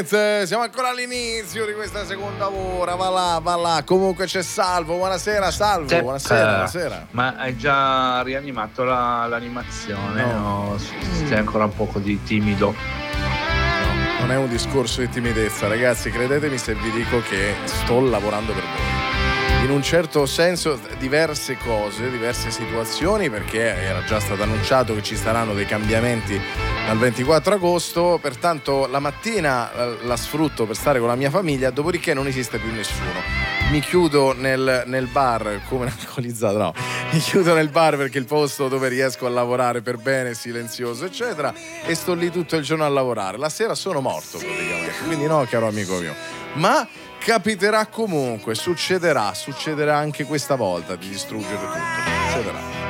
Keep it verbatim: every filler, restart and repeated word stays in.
Siamo ancora all'inizio di questa seconda ora, va là, va là. Comunque c'è Salvo, buonasera Salvo, Sì. buonasera, Eh, buonasera. Ma hai già rianimato la, l'animazione? No. O sei ancora un poco di timido? No, non è un discorso di timidezza, ragazzi, credetemi se vi dico che sto lavorando per voi. In un certo senso diverse cose, diverse situazioni, perché era già stato annunciato che ci saranno dei cambiamenti dal ventiquattro agosto, pertanto la mattina la sfrutto per stare con la mia famiglia, dopodiché non esiste più nessuno. Mi chiudo nel, nel bar come un alcolizzato, no, mi chiudo nel bar perché è il posto dove riesco a lavorare per bene, silenzioso eccetera, e sto lì tutto il giorno a lavorare. La sera sono morto praticamente, quindi no, caro amico mio, ma capiterà comunque, succederà, succederà anche questa volta di distruggere tutto, succederà.